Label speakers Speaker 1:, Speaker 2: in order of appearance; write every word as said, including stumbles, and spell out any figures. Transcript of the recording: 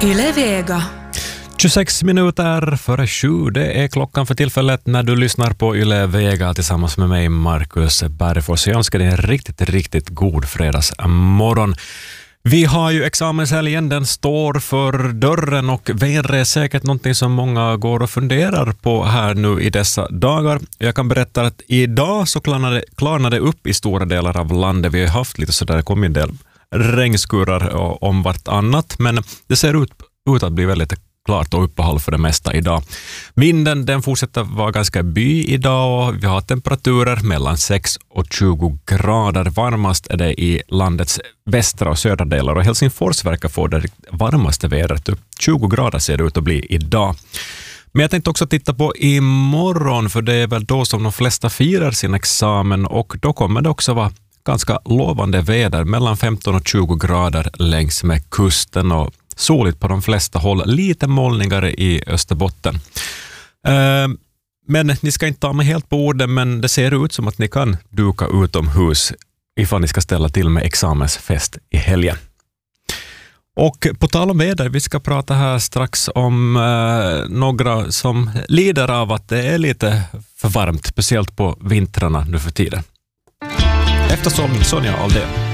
Speaker 1: Yle Vega.
Speaker 2: tjugosex minuter före sju, det är klockan för tillfället när du lyssnar på Yle Vega tillsammans med mig, Marcus Bergfors. Jag önskar dig en riktigt, riktigt god fredagsmorgon. Vi har ju examenshelgen, den står för dörren och vädret är säkert någonting som många går och funderar på här nu i dessa dagar. Jag kan berätta att idag så klarnade, klarnade upp i stora delar av landet. Vi har haft lite sådär, det kom en del regnskurar om vartannat, men det ser ut, ut att bli väldigt klart och uppehåll för det mesta idag. Vinden den fortsätter vara ganska by idag och vi har temperaturer mellan sex och tjugo grader. Varmast är det i landets västra och södra delar och Helsingfors verkar få det varmaste vädret. tjugo grader ser det ut att bli idag. Men jag tänkte också titta på imorgon, för det är väl då som de flesta firar sin examen och då kommer det också vara ganska lovande väder, mellan femton och tjugo grader längs med kusten och soligt på de flesta håll, lite molnigare i Österbotten. Eh, men ni ska inte ta mig helt på orden, men det ser ut som att ni kan duka utomhus ifall ni ska ställa till med examensfest i helgen. Och på tal om väder, vi ska prata här strax om eh, några som lider av att det är lite för varmt, speciellt på vintrarna nu för tiden. Efter Sonja Aldén.